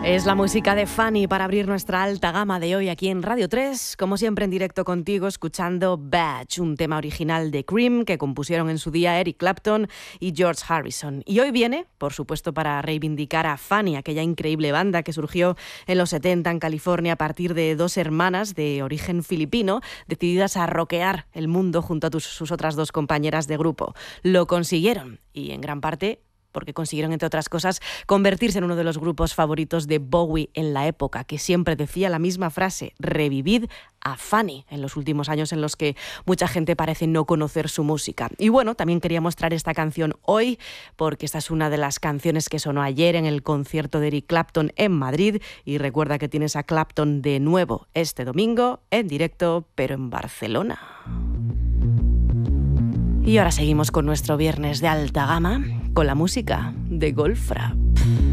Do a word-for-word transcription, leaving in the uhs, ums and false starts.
Es la música de Fanny para abrir nuestra alta gama de hoy aquí en Radio tres, como siempre en directo contigo, escuchando Badge, un tema original de Cream que compusieron en su día Eric Clapton y George Harrison. Y hoy viene, por supuesto, para reivindicar a Fanny, aquella increíble banda que surgió en los setenta en California a partir de dos hermanas de origen filipino, decididas a rockear el mundo junto a tus, sus otras dos compañeras de grupo. Lo consiguieron y en gran parte porque consiguieron, entre otras cosas, convertirse en uno de los grupos favoritos de Bowie en la época, que siempre decía la misma frase: revivid a Fanny, en los últimos años en los que mucha gente parece no conocer su música. Y bueno, también quería mostrar esta canción hoy, porque esta es una de las canciones que sonó ayer en el concierto de Eric Clapton en Madrid, y recuerda que tienes a Clapton de nuevo este domingo, en directo, pero en Barcelona. Y ahora seguimos con nuestro viernes de alta gama, con la música de Goldfrapp.